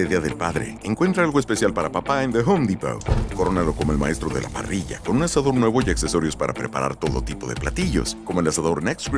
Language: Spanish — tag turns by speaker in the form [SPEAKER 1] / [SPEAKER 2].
[SPEAKER 1] de Día del Padre, encuentra algo especial para papá en The Home Depot. Corónalo como el maestro de la parrilla, con un asador nuevo y accesorios para preparar todo tipo de platillos, como el asador Next Grill